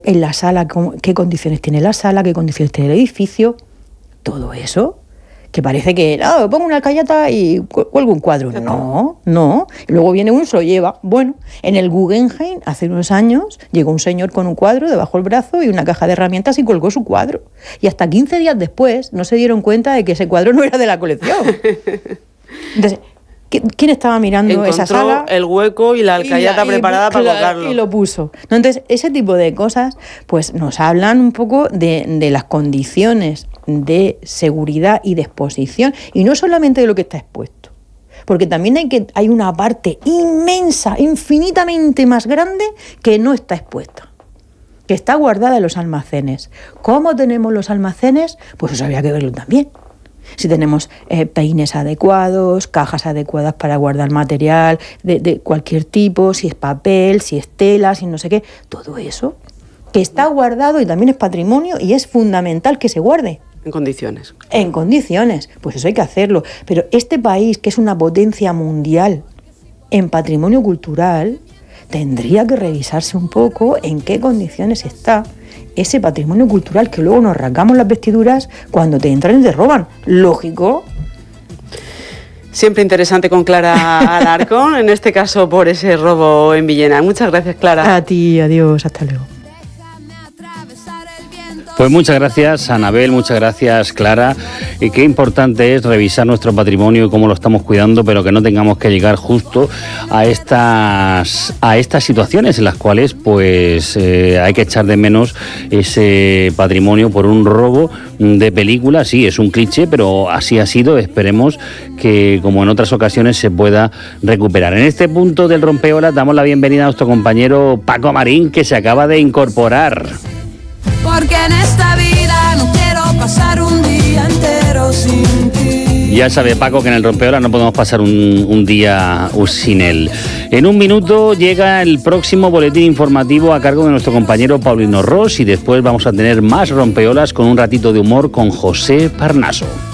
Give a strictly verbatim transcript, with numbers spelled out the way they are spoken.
en la sala, qué condiciones tiene la sala, qué condiciones tiene el edificio, todo eso. Que parece que, no, pongo una alcayata y cuelgo un cuadro. No, no. Y luego viene uno y se lo lleva. Bueno, en el Guggenheim, hace unos años, llegó un señor con un cuadro debajo del brazo y una caja de herramientas y colgó su cuadro. Y hasta quince días después no se dieron cuenta de que ese cuadro no era de la colección. Entonces, ¿quién estaba mirando Encontró esa sala? El hueco y la alcayata y la, preparada y, para claro, colgarlo. Y lo puso. ¿No? Entonces, ese tipo de cosas pues nos hablan un poco de, de las condiciones de seguridad y de exposición, y no solamente de lo que está expuesto, porque también hay, que, hay una parte inmensa, infinitamente más grande que no está expuesta, que está guardada en los almacenes. ¿Cómo tenemos los almacenes? Pues eso habría que verlo también. Si tenemos eh, peines adecuados, cajas adecuadas para guardar material de, de cualquier tipo, si es papel, si es tela, si no sé qué, todo eso que está guardado y también es patrimonio y es fundamental que se guarde. En condiciones. En condiciones, pues eso hay que hacerlo. Pero este país, que es una potencia mundial en patrimonio cultural, tendría que revisarse un poco en qué condiciones está ese patrimonio cultural, que luego nos rasgamos las vestiduras cuando te entran y te roban. Lógico. Siempre interesante con Clara Alarcón, en este caso por ese robo en Villena. Muchas gracias, Clara. A ti, adiós, hasta luego. Pues muchas gracias, Anabel, muchas gracias, Clara. Y qué importante es revisar nuestro patrimonio y cómo lo estamos cuidando, pero que no tengamos que llegar justo a estas a estas situaciones en las cuales pues eh, hay que echar de menos ese patrimonio por un robo de película. Sí, es un cliché, pero así ha sido. Esperemos que, como en otras ocasiones, se pueda recuperar. En este punto del rompeolas damos la bienvenida a nuestro compañero Paco Marín, que se acaba de incorporar. Porque en esta vida no quiero pasar un día entero sin ti. Ya sabe Paco que en el rompeolas no podemos pasar un, un día sin él. En un minuto llega el próximo boletín informativo a cargo de nuestro compañero Paulino Ros y después vamos a tener más rompeolas con un ratito de humor con José Parnaso.